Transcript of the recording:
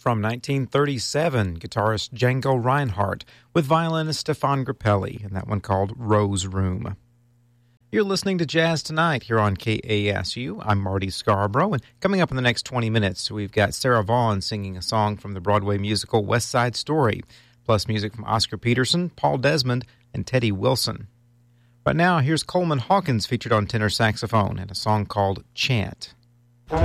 From 1937, guitarist Django Reinhardt with violinist Stefan Grappelli, and that one called Rose Room. You're listening to Jazz Tonight here on KASU. I'm Marty Scarborough, and coming up in the next 20 minutes, we've got Sarah Vaughan singing a song from the Broadway musical West Side Story, plus music from Oscar Peterson, Paul Desmond, and Teddy Wilson. But now, here's Coleman Hawkins featured on tenor saxophone and a song called Chant.